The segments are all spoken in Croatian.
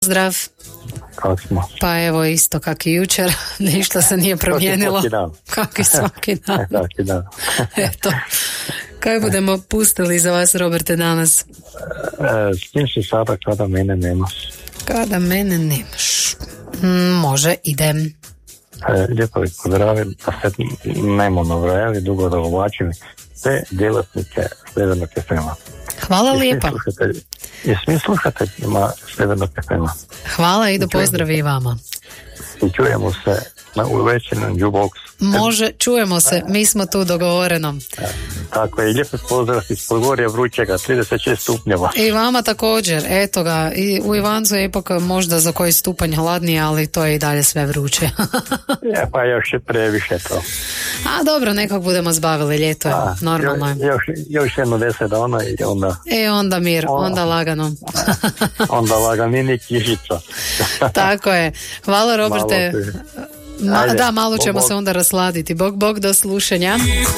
Zdrav. Kako smo? Pa evo isto kak i jučer, ništa se nije promijenilo. Kak i svaki dan. Svaki dan. Eto, kaj budemo pustili za vas, Roberte, danas? S kim si sada kada mene nemaš? Kada mene nemaš. Može, idem. Lijepo ih pozdravim, a sad nemo nabrojali, dugo da oblačim sve djelatnike Srebrnog FM-a. Hvala lijepa. I svim slušateljima Srebrnog FM-a. Hvala i do pozdravi i vama. I čujemo se na uvečernom jukebox. Može, čujemo se, mi smo tu dogovoreno. Tako je, lijepo pozdrav iz Podgorja vrućega, 36 stupnjeva. I vama također, eto ga, i u Ivancu je ipak možda za koji stupanj hladnije, ali to je i dalje sve vruće. Pa još je previše to. A dobro, nekako budemo zbavili, ljeto je, normalno je. Još jedno 10 dana i onda... Onda mir, onda lagano. Onda laganini kižica. Tako je. Hvala, Roberte. Malo ćemo se onda rasladiti. Bog, do slušanja.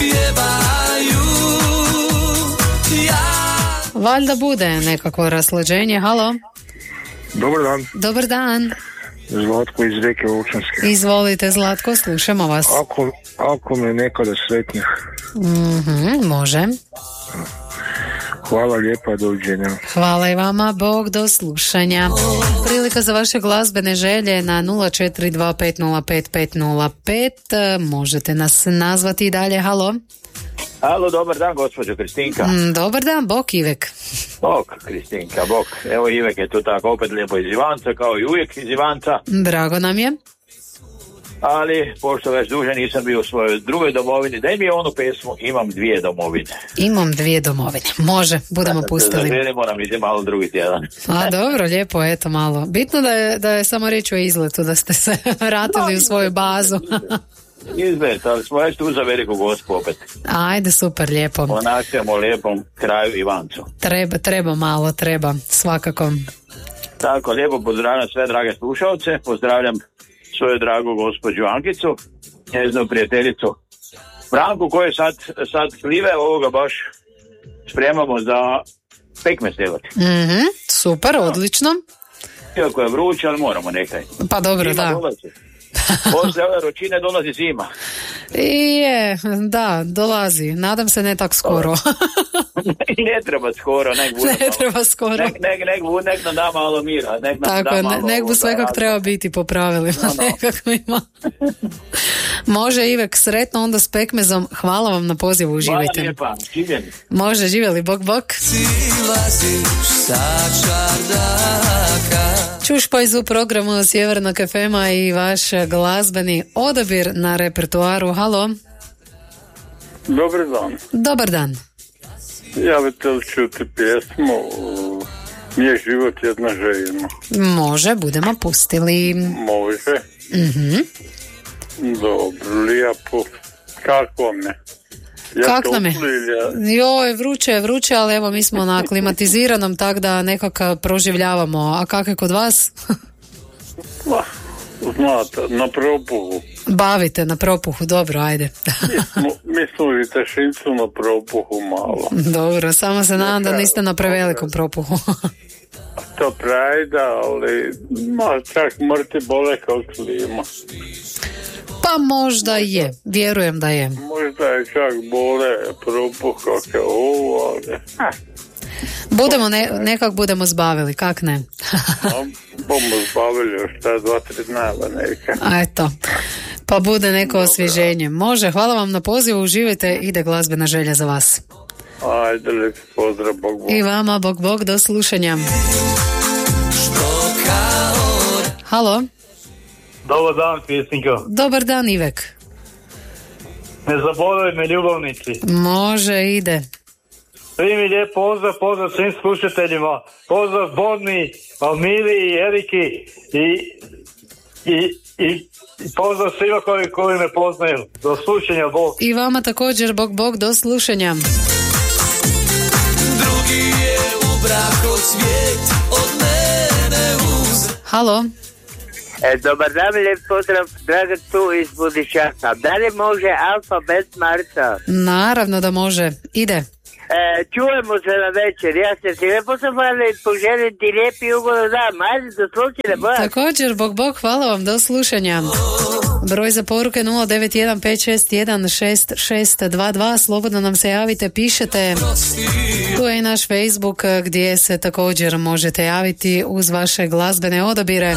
Valjda bude nekakvo raslađenje. Halo. Dobar dan. Dobar dan. Zlatko iz Rijeke Lučanske. Izvolite, Zlatko, slušamo vas. Ako me nekada sretnih. Može. Hvala lijepa, doviđenja. Hvala i vama, Bog, do slušanja. Prilika za vaše glazbene želje na 0425055505. Možete nas nazvati i dalje. Halo. Halo, dobar dan, gospođo Kristinka. Dobar dan, Bog Ivek. Bog, Kristinka, Bog. Evo Ivek je tu tako opet lijepo iz Ivanca, kao i uvijek iz Ivanca. Drago nam je. Ali, pošto već duže nisam bio u svojoj drugoj domovini, daj mi onu pesmu Imam dvije domovine. Imam dvije domovine. Može, budemo pustili. Zaželim, moram ići malo drugi tjedan. A dobro, lijepo, eto malo. Bitno da je samo riječ o izletu, da ste se vratili u svoju bazu. Izlet, ali smo već tu za veliku Gospu opet. Ajde, super, lijepo. Po našem lijepom kraju Ivancu. Treba malo, treba, svakako. Tako, lijepo pozdravljam sve drage slušalce, pozdravljam svoju dragu gospođu Ankicu, njezinu prijateljicu Branku, koje sad slive ovoga baš spremamo za pekmez delati. Super, odlično. Iako je vruće, ali moramo nekaj. Pa dobro, da. Poslije ove vrućine dolazi zima. Dolazi. Nadam se ne tak skoro. Ne treba skoro, nek nam da malo mira. Nek bu sve kak treba biti po pravilima. Nekakvima. Može, Ivek, sretno onda s pekmezom. Hvala vam na pozivu, uživajte. Hvala lijepa, živjeli. Može, živjeli, bok. Čušpajz u programu Sjevernog FM-a i vaš glazbeni odabir na repertoaru. Halo. Dobar dan. Dobar dan. Ja bih htjela čuti pjesmu Nije život jedna željena. Može, budemo pustili. Može. Dobro, lijepo. Kako vam je? Kak nam je? Joj, vruće, ali evo mi smo na klimatiziranom, tak da nekako proživljavamo. A kak je kod vas? Znate, na propuhu. Bavite na propuhu, dobro, ajde. mi smo u Vitešincu na propuhu malo. Dobro, samo se nadam da niste na prevelikom propuhu. To prajda, ali čak mrti bole kao klima. Pa možda je, vjerujem da je. Možda je čak bole propuh kak je ovo, ali... Budemo zbavili, kak ne? Bomo zbavili još ta 2-3 dneva neka. Eto, pa bude neko osvježenje. Može, hvala vam na pozivu, uživajte, ide glazbena želja za vas. Ajde, lijep pozdrav, Bog. I vama, Bog, do slušanja. Halo. Dobar dan, Kristinko. Dobar dan, Ivek. Ne zaboravim me ljubavnici. Može, ide. Primi lijep pozdrav svim slušateljima. Pozdrav Borni, Almiri i Eriki i pozdrav svima koji me poznaju. Do slušanja, Bog. I vama također, Bog, do slušanja. Drugi je u braku svijet od mene Halo. Dobar dan, lijep pozdrav, Dragan tu iz Budišaka. Da li može alfabet Marca? Naravno da može, ide. čujemo se na večer. Ja se ti lepo sam hvala i poželim ti lijepi ugodan dan. Ajde, do slučajne, bok. Također, bog, hvala vam, do slušanja. Broj za poruke 0915616622, slobodno nam se javite, pišete. Tu je i naš Facebook gdje se također možete javiti uz vaše glazbene odabire.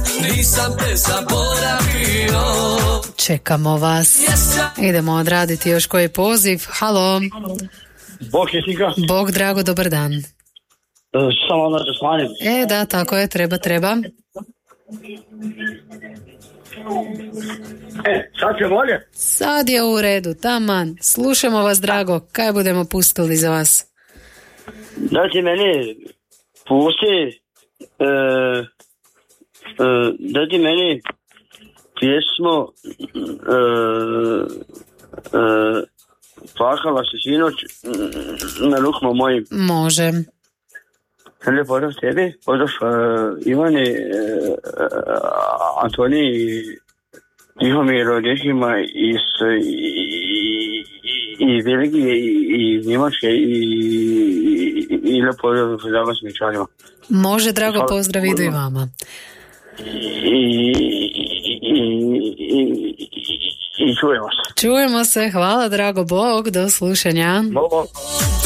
Čekamo vas. Idemo odraditi još koji poziv. Halo. Bog je Sika. Bog drago, dobar dan. Samo da se smanjim. Da, tako je, treba. Sad će bolje? Sad je u redu, taman. Slušamo vas, drago. Kaj budemo pustili za vas? Da ti meni pusti da ti meni pjesmu plakala se sinoć na rukama mojim. Može. Lijep pozdrav tebi, pozdrav Ivani, Antoni, Tihomiru, dječjima iz Belgije i Njemačke i lijep pozdrav zaglasnim članima. Može, drago, pozdrav idu i vama. I čujemo se. Čujemo se, hvala, drago, Bog, do slušanja. Bog.